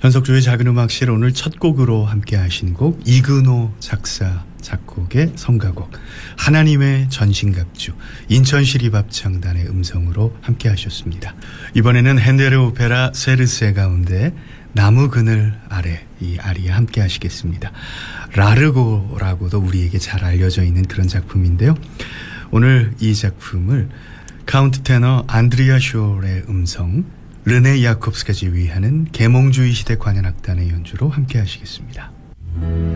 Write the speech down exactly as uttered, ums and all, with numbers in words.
현석주의 작은 음악실 오늘 첫 곡으로 함께 하신 곡 이근호 작사 작곡의 성가곡 하나님의 전신갑주 인천시립합창단의 음성으로 함께 하셨습니다. 이번에는 핸델의 오페라 세르세 가운데 나무 그늘 아래 이 아리에 함께 하시겠습니다. 라르고라고도 우리에게 잘 알려져 있는 그런 작품인데요. 오늘 이 작품을 카운트 테너 안드리아 쇼의 음성 르네 야콥스가 지휘하는 계몽주의 시대 관현악단의 연주로 함께 하시겠습니다.